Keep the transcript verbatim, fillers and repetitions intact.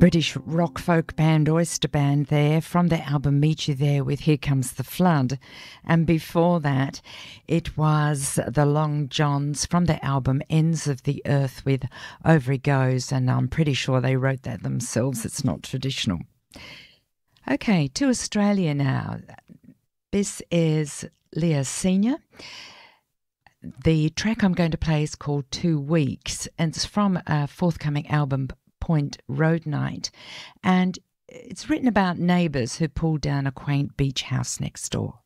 British rock folk band Oyster Band there from the album Meet You There with Here Comes the Flood. And before that, it was the Long Johns from the album Ends of the Earth with Over He Goes, and I'm pretty sure they wrote that themselves. It's not traditional. Okay, to Australia now. This is Leah Senior The track I'm going to play is called Two Weeks, and it's from a forthcoming album, Point Road Night, and it's written about neighbours who pulled down a quaint beach house next door.